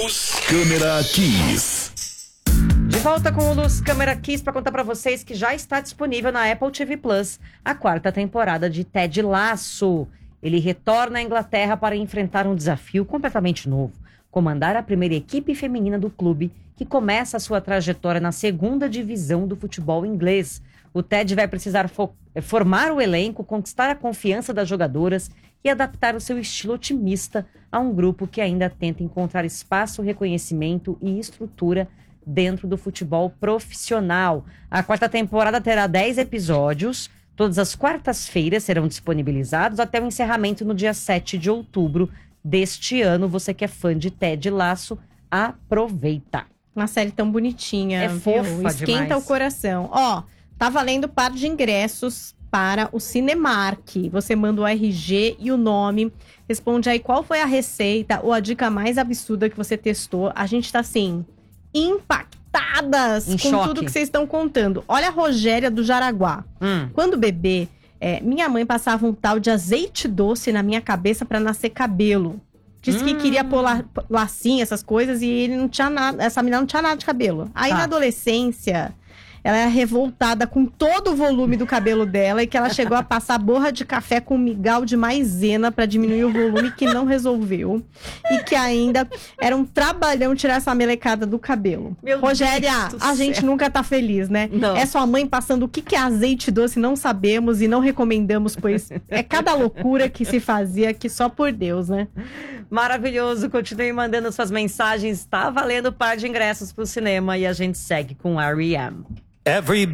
Luz Câmera Kiss. De volta com o Luz Câmera Kiss para contar para vocês que já está disponível na Apple TV Plus a 4ª temporada de Ted Lasso. Ele retorna à Inglaterra para enfrentar um desafio completamente novo: comandar a primeira equipe feminina do clube, que começa a sua trajetória na 2ª divisão do futebol inglês. O Ted vai precisar formar o elenco, conquistar a confiança das jogadoras e adaptar o seu estilo otimista a um grupo que ainda tenta encontrar espaço, reconhecimento e estrutura dentro do futebol profissional. A 4ª temporada terá 10 episódios. Todas as quartas-feiras serão disponibilizados até o encerramento no dia 7 de outubro deste ano. Você que é fã de Ted Lasso, aproveita. Uma série tão bonitinha. É fofa Esquenta demais. o coração. Ó, tá valendo par de ingressos para o Cinemark. Você manda o RG e o nome. Responde aí qual foi a receita ou a dica mais absurda que você testou. A gente tá assim, impactadas Em com choque. tudo que vocês estão contando. Olha a Rogéria do Jaraguá. Quando bebê, minha mãe passava um tal de azeite doce na minha cabeça para nascer cabelo. Disse que queria pôr lacinho, essas coisas, e ele não tinha nada. Essa menina não tinha nada de cabelo. Aí na adolescência, ela era revoltada com todo o volume do cabelo dela e que ela chegou a passar borra de café com migal de maisena pra diminuir o volume, que não resolveu. E que ainda era um trabalhão tirar essa melecada do cabelo. Meu Rogéria, Deus do a gente céu. nunca tá feliz, né? Não. É sua mãe passando o que é azeite doce, não sabemos e não recomendamos, pois é cada loucura que se fazia que só por Deus, né? Maravilhoso, continue mandando suas mensagens. Tá valendo par de ingressos pro cinema e a gente segue com R.E.M.